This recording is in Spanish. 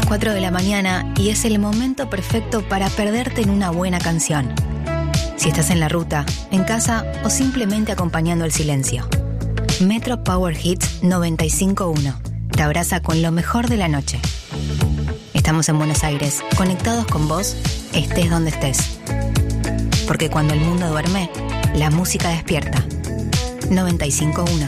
4 de la mañana y es el momento perfecto para perderte en una buena canción. Si estás en la ruta, en casa o simplemente acompañando el silencio. Metro Power Hits 95.1 te abraza con lo mejor de la noche. Estamos en Buenos Aires, conectados con vos, estés donde estés. Porque cuando el mundo duerme, la música despierta. 95.1